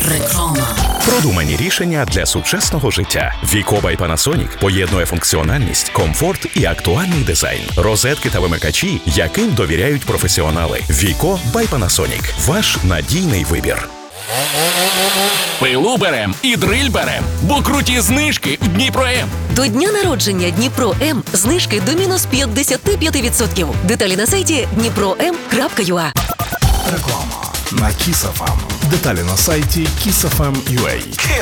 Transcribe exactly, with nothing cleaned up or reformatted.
Реклама. Продумані рішення для сучасного життя. Віко by Panasonic поєднує функціональність, комфорт і актуальний дизайн. Розетки та вимикачі, яким довіряють професіонали. Віко by Panasonic. Ваш надійний вибір. Пилу берем і дриль берем, бо круті знижки в Дніпро-М. До дня народження Дніпро-М знижки до мінус п'ятдесят п'ять відсотків. Деталі на сайті дніпро ем крапка ю а. Реклама на Kiss еф ем. Деталі на сайті kiss еф ем крапка ю а.